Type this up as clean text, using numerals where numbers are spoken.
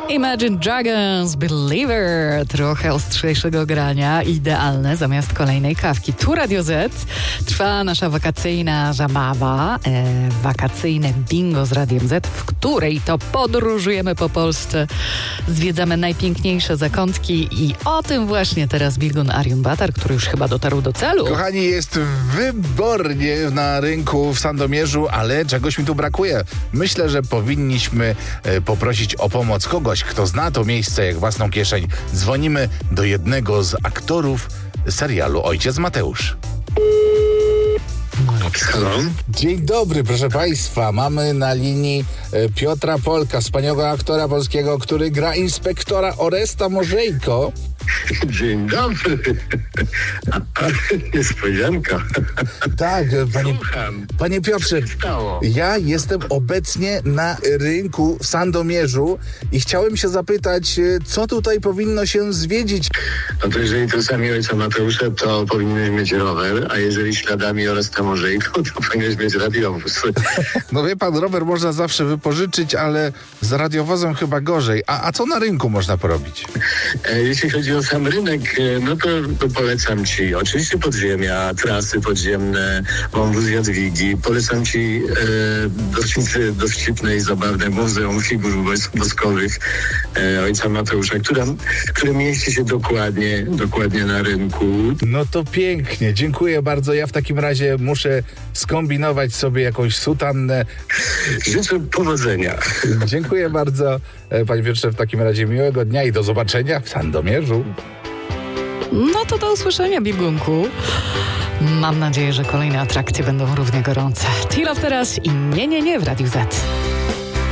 Imagine Dragons, Believer. Trochę ostrzejszego grania, idealne zamiast kolejnej kawki. Tu Radio Z. Trwa nasza wakacyjna zabawa, wakacyjne bingo z Radiem Z, w której to podróżujemy po Polsce, zwiedzamy najpiękniejsze zakątki i o tym właśnie teraz biegun Arion Batar, który już chyba dotarł do celu. Kochani, jest wybornie na rynku w Sandomierzu, ale czegoś mi tu brakuje. Myślę, że powinniśmy poprosić o pomoc kogoś, kto zna to miejsce jak własną kieszeń. Dzwonimy do jednego z aktorów serialu Ojciec Mateusz. Halo? Dzień dobry, proszę Państwa. Mamy na linii Piotra Polka, wspaniałego aktora polskiego, który gra inspektora Oresta Morzejko. Dzień dobry. Niespodzianka. Tak, panie Piotrze, ja jestem obecnie na rynku w Sandomierzu i chciałem się zapytać, co tutaj powinno się zwiedzić? No to jeżeli to sami ojca Mateusza, to powinieneś mieć rower, a jeżeli śladami Oresta Morzejko, to powinieneś mieć radiowóz. No wie pan, rower można zawsze wypożyczyć, ale z radiowozem chyba gorzej. A co na rynku można porobić? Jeśli chodzi o sam rynek, no to polecam ci oczywiście podziemia, trasy podziemne, wąwóz Jadwigi. Polecam ci dowcipne i zabawne Muzeum Figur Woskowych ojca Mateusza, które mieści się dokładnie na rynku. No to pięknie, dziękuję bardzo. Ja w takim razie muszę skombinować sobie jakąś sutannę. Życzę powodzenia. Dziękuję bardzo, panie Piotrze, w takim razie miłego dnia i do zobaczenia w Sandomierzu. No to do usłyszenia, biegunku. Mam nadzieję, że kolejne atrakcje będą równie gorące. T-Love teraz i nie w Radiu Z.